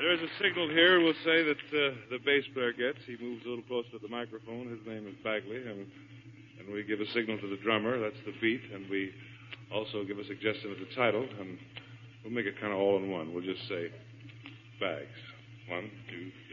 There's a signal here we'll say that the bass player gets. He moves a little closer to the microphone. His name is Bagley, and we give a signal to the drummer. That's the beat, and we also give a suggestion of the title, and we'll make it kind of all in one. We'll just say Bags. 1, 2, 3.